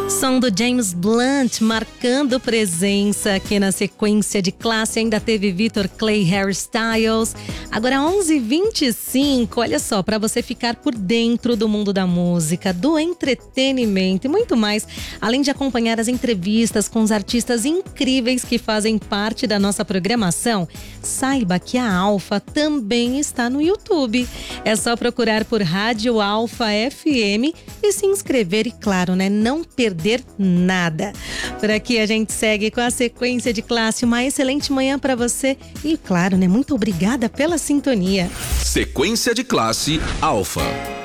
Som do James Blunt marcando presença aqui na sequência de classe. Ainda teve Victor Clay, Harry Styles. Agora 11h25, olha só, para você ficar por dentro do mundo da música, do entretenimento e muito mais, além de acompanhar as entrevistas com os artistas incríveis que fazem parte da nossa programação, saiba que a Alfa também está no YouTube. É só procurar por Rádio Alfa FM e se inscrever e, claro, não perder nada. Por aqui a gente segue com a sequência de classe. Uma excelente manhã para você e, claro, muito obrigada pela sintonia. Sequência de classe Alfa.